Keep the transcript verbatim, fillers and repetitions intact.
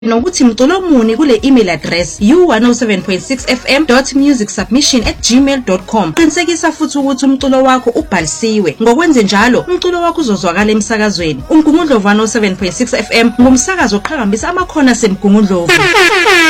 nokuthi mculo muni kule email address u one oh seven point six f m dot music submission at gmail dot com. Qinisekisa futhi ukuthi umculo wakho ubhalisiwe. Ngokwenze njalo umculo wakho uzozwakala emsakazweni. Umgungundlovu one oh seven point six f m ngumsakazo oqhakambisa amakhono asemgungundlovu.